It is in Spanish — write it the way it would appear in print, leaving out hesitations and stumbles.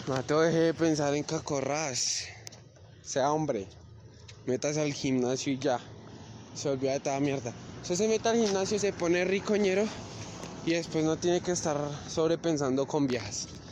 Mateo, deje de pensar en cacorras. Sea hombre. Métase al gimnasio y ya. Se olvida de toda mierda. Usted se mete al gimnasio, se pone ricoñero y después no tiene que estar sobrepensando con viejas.